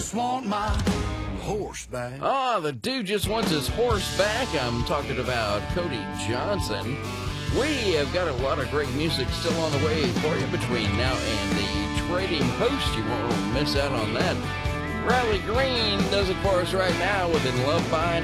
Want my horse back. Ah, the dude just wants his horse back. I'm talking about Cody Johnson. We have got a lot of great music still on the way for you between now and the Trading Post. You won't miss out on that. Riley Green does it for us right now with In Love by